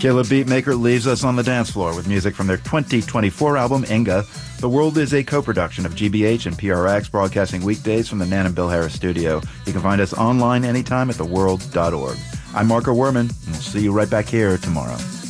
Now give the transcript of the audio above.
Killer Beatmaker leaves us on the dance floor with music from their 2024 album, Inga. The World is a co-production of GBH and PRX, broadcasting weekdays from the Nan and Bill Harris studio. You can find us online anytime at theworld.org. I'm Marco Werman, and we'll see you right back here tomorrow.